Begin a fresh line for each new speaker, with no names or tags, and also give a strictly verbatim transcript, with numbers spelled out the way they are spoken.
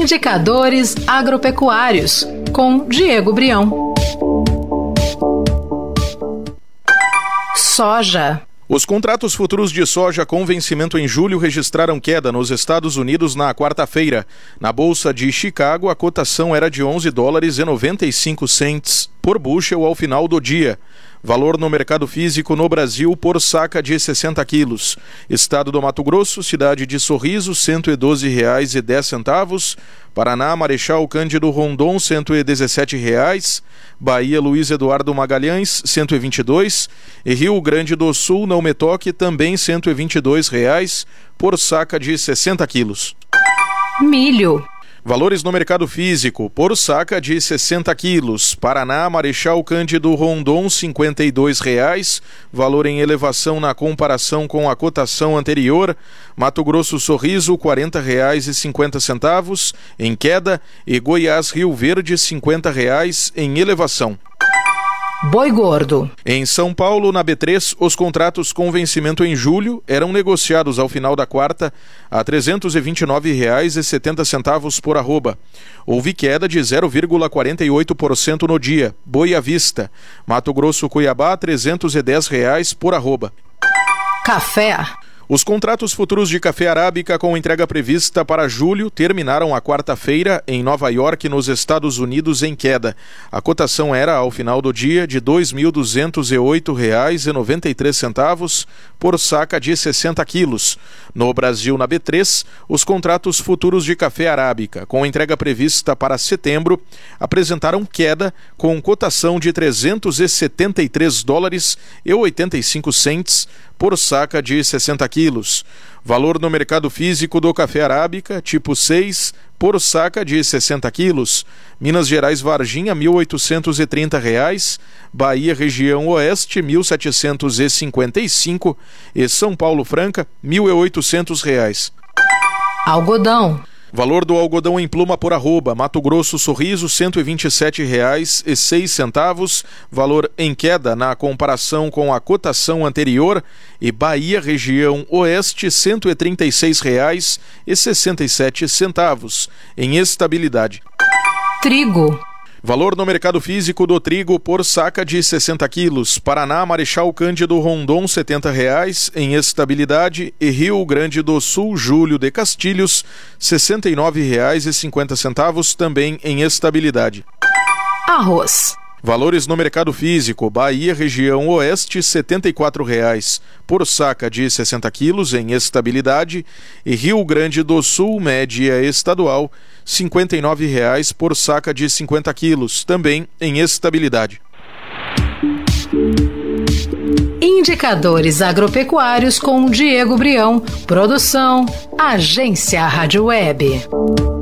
Indicadores agropecuários, com Diego Brião. Soja.
Os contratos futuros de soja com vencimento em julho registraram queda nos Estados Unidos na quarta-feira. Na Bolsa de Chicago, a cotação era de onze dólares e noventa e cinco centes por bushel ao final do dia. Valor no mercado físico no Brasil por saca de sessenta quilos. Estado do Mato Grosso, cidade de Sorriso, cento e doze reais e dez centavos. Paraná, Marechal Cândido Rondon, cento e dezessete reais. Bahia, Luiz Eduardo Magalhães, cento e vinte e dois. E Rio Grande do Sul, Não Me Toque, também cento e vinte e dois reais por saca de sessenta quilos.
Milho.
Valores no mercado físico, por saca de sessenta quilos. Paraná, Marechal Cândido Rondon, cinquenta e dois reais. Valor em elevação na comparação com a cotação anterior. Mato Grosso Sorriso, quarenta reais e cinquenta centavos, em queda. E Goiás Rio Verde, cinquenta reais, em elevação.
Boi gordo.
Em São Paulo, na B três, os contratos com vencimento em julho eram negociados ao final da quarta a trezentos e vinte e nove reais e setenta centavos por arroba. Houve queda de zero vírgula quarenta e oito por cento no dia. Boi à vista. Mato Grosso Cuiabá, trezentos e dez reais por arroba.
Café.
Os contratos futuros de café arábica com entrega prevista para julho terminaram a quarta-feira em Nova York, nos Estados Unidos, em queda. A cotação era, ao final do dia, de dois mil duzentos e oito reais e noventa e três centavos por saca de sessenta quilos. No Brasil, na B três, os contratos futuros de café arábica com entrega prevista para setembro apresentaram queda com cotação de trezentos e setenta e três dólares e oitenta e cinco centes por saca de sessenta quilos. Valor no mercado físico do café arábica, tipo seis, por saca de sessenta quilos. Minas Gerais Varginha, mil oitocentos e trinta reais. Bahia Região Oeste, mil setecentos e cinquenta e cinco. E São Paulo Franca, mil e oitocentos reais.
Algodão.
Valor do algodão em pluma por arroba. Mato Grosso Sorriso, cento e vinte e sete reais e seis centavos. Valor em queda na comparação com a cotação anterior. E Bahia Região Oeste, cento e trinta e seis reais e sessenta e sete centavos. Em estabilidade.
Trigo.
Valor no mercado físico do trigo por saca de sessenta quilos. Paraná, Marechal Cândido Rondon, setenta reais, em estabilidade. E Rio Grande do Sul, Júlio de Castilhos, sessenta e nove reais e cinquenta centavos, também em estabilidade.
Arroz.
Valores no mercado físico. Bahia, Região Oeste, setenta e quatro reais por saca de sessenta quilos, em estabilidade. E Rio Grande do Sul, média estadual, cinquenta e nove reais por saca de cinquenta quilos, também em estabilidade.
Indicadores agropecuários com Diego Brião. Produção, Agência Rádio Web.